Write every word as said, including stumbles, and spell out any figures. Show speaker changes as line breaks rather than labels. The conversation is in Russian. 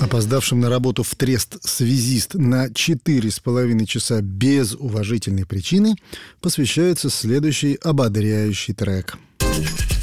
Опоздавшим на работу в Трест связист на четыре с половиной часа без уважительной причины посвящается следующий ободряющий трек.